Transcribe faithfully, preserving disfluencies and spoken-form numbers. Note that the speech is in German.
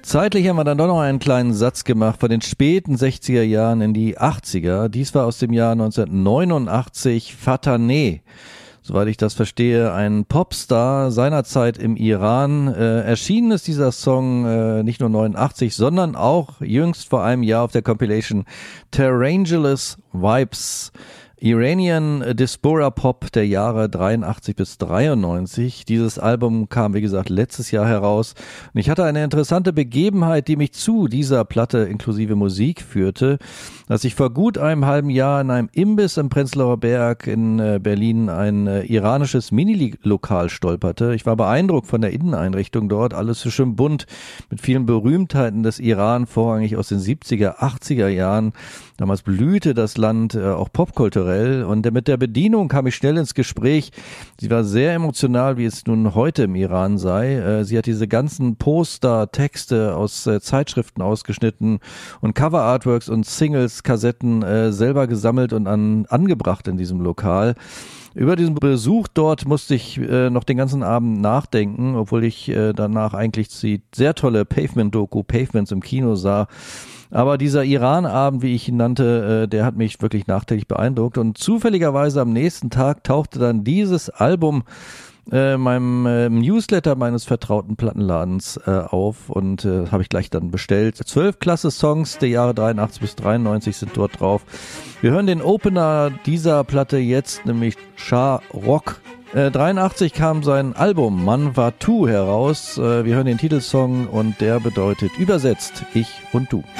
Zeitlich haben wir dann doch noch einen kleinen Satz gemacht von den späten sechziger Jahren in die achtziger. Dies war aus dem Jahr neunzehnhundertneunundachtzig Fatane. Soweit ich das verstehe, ein Popstar seinerzeit im Iran. Äh, erschienen ist dieser Song äh, nicht nur neunundachtzig, sondern auch jüngst vor einem Jahr auf der Compilation Terrangelous Vibes. Iranian Diaspora Pop der Jahre dreiundachtzig bis dreiundneunzig. Dieses Album kam, wie gesagt, letztes Jahr heraus. Und ich hatte eine interessante Begebenheit, die mich zu dieser Platte inklusive Musik führte, dass ich vor gut einem halben Jahr in einem Imbiss im Prenzlauer Berg in Berlin ein iranisches Mini-Lokal stolperte. Ich war beeindruckt von der Inneneinrichtung dort. Alles so schön bunt mit vielen Berühmtheiten des Iran, vorrangig aus den siebziger, achtziger Jahren. Damals blühte das Land äh, auch popkulturell und mit der Bedienung kam ich schnell ins Gespräch. Sie war sehr emotional, wie es nun heute im Iran sei. Äh, sie hat diese ganzen Poster, Texte aus äh, Zeitschriften ausgeschnitten und Cover-Artworks und Singles, Kassetten äh, selber gesammelt und an, angebracht in diesem Lokal. Über diesen Besuch dort musste ich äh, noch den ganzen Abend nachdenken, obwohl ich äh, danach eigentlich die sehr tolle Pavement-Doku Pavements im Kino sah. Aber dieser Iran-Abend, wie ich ihn nannte, äh, der hat mich wirklich nachträglich beeindruckt. Und zufälligerweise am nächsten Tag tauchte dann dieses Album äh, meinem äh, Newsletter meines vertrauten Plattenladens äh, auf und äh, habe ich gleich dann bestellt. Zwölf klasse Songs der Jahre dreiundachtzig bis dreiundneunzig sind dort drauf. Wir hören den Opener dieser Platte jetzt, nämlich Shah Rock. Äh, dreiundachtzig kam sein Album Man War Tu heraus. Äh, wir hören den Titelsong und der bedeutet übersetzt Ich und Du.